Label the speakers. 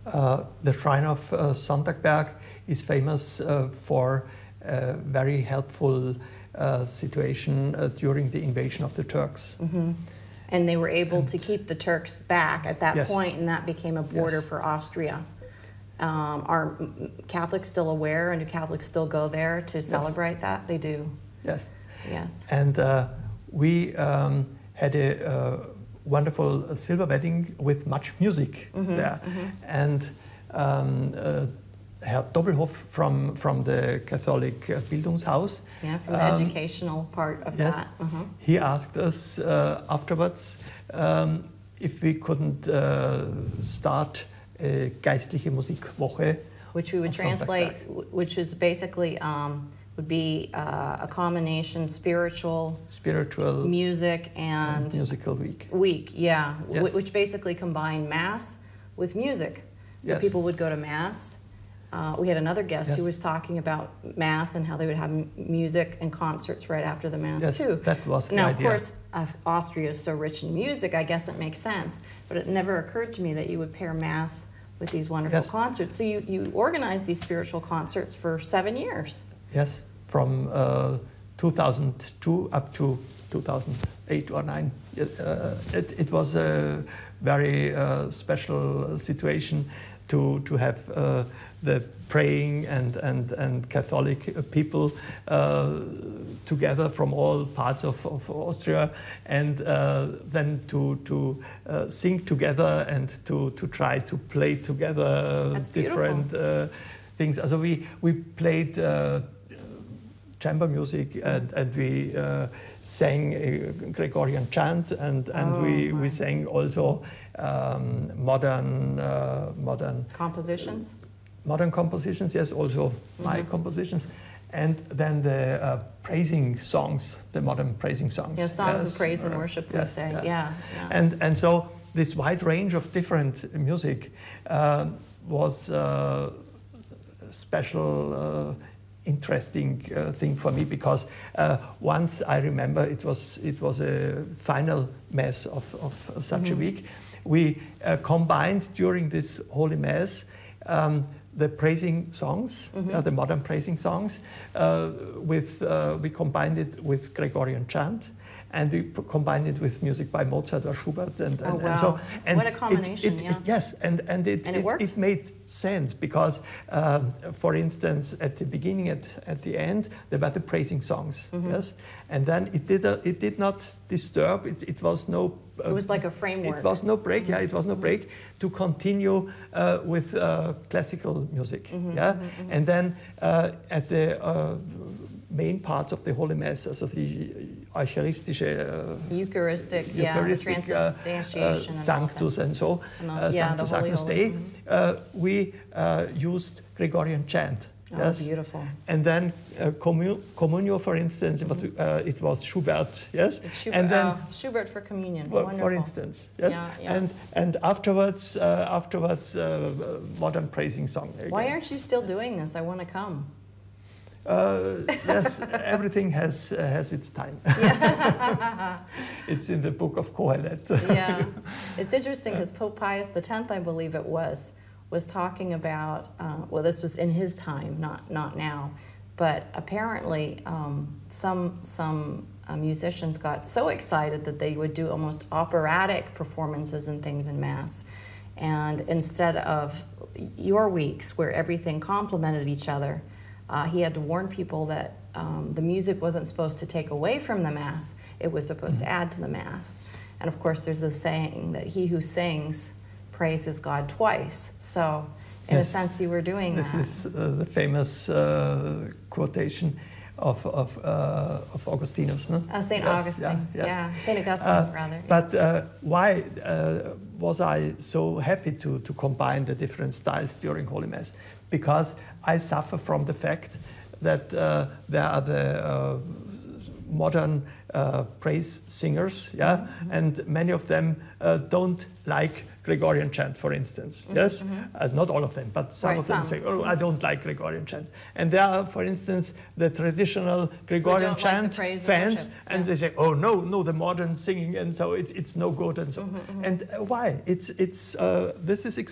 Speaker 1: The Shrine of Sonntagberg is famous for a very helpful situation during the invasion of the Turks.
Speaker 2: Mm-hmm. And they were able to keep the Turks back at that point, and that became a border for Austria. Are Catholics still aware, and do Catholics still go there to celebrate that? They do.
Speaker 1: Yes.
Speaker 2: Yes.
Speaker 1: And we had a wonderful silver wedding with much music there. And Herr Doppelhoff from the Catholic Bildungshaus.
Speaker 2: Yeah, from the educational part of that.
Speaker 1: He asked us afterwards if we couldn't start a geistliche Musikwoche.
Speaker 2: Which we would translate, which is basically, would be a combination spiritual, music, and
Speaker 1: musical week.
Speaker 2: Yeah, which basically combined Mass with music. So people would go to Mass. We had another guest who was talking about Mass and how they would have music and concerts right after the Mass too.
Speaker 1: That was the
Speaker 2: idea. Now, of course, Austria is so rich in music, I guess it makes sense. But it never occurred to me that you would pair Mass with these wonderful concerts. So you organized these spiritual concerts for 7 years.
Speaker 1: Yes, from 2002 up to 2008 or 9. It was a very special situation to have the praying and Catholic people together from all parts of Austria, and then to sing together and to try to play together different things. So we played chamber music, and we sang a Gregorian chant, and we sang also modern
Speaker 2: compositions.
Speaker 1: Modern compositions, yes, also my compositions, and then the praising songs, the modern praising songs.
Speaker 2: Yeah, songs of praise and worship, we say. Yeah.
Speaker 1: And so this wide range of different music was a special, interesting thing for me, because once I remember it was a final Mass of such a week. We combined during this Holy Mass the praising songs, the modern praising songs, we combined it with Gregorian chant, and we combined it with music by Mozart or Schubert, and so. And
Speaker 2: what a combination!
Speaker 1: Yes, and it worked. It made sense, because, for instance, at the beginning, at the end, there were the praising songs, yes, and then it did not disturb. It was no.
Speaker 2: It was like a framework.
Speaker 1: It was no break. Yeah, it was no break to continue with classical music. And then at the main parts of the Holy Mass, also the
Speaker 2: Eucharistic, transubstantiation,
Speaker 1: Sanctus, and so Sanctus Agnus Dei, we used Gregorian chant.
Speaker 2: Yes. Beautiful.
Speaker 1: And then Communio, for instance, it was Schubert, yes?
Speaker 2: Schubert,
Speaker 1: and then
Speaker 2: Schubert for communion,
Speaker 1: for instance, yes? And afterwards, modern praising song. Again.
Speaker 2: Why aren't you still doing this? I want to come.
Speaker 1: Yes, everything has its time. It's in the book of Kohelet.
Speaker 2: It's interesting because Pope Pius X, I believe it was talking about, well, this was in his time, not now, but apparently some musicians got so excited that they would do almost operatic performances and things in Mass. And instead of your weeks where everything complemented each other, he had to warn people that the music wasn't supposed to take away from the Mass, it was supposed to add to the Mass. And of course there's this saying that he who sings praises God twice. So in a sense you were doing that.
Speaker 1: This is the famous quotation of Augustinus, no?
Speaker 2: St. Augustine, St. Augustine, rather.
Speaker 1: But why was I so happy to combine the different styles during Holy Mass? Because I suffer from the fact that there are the modern praise singers, and many of them don't like Gregorian chant, for instance, not all of them, but some of them say, oh, I don't like Gregorian chant. And there are, for instance, the traditional Gregorian chant fans, and they say, oh, no, the modern singing, and so it's no good, and so. And why? This is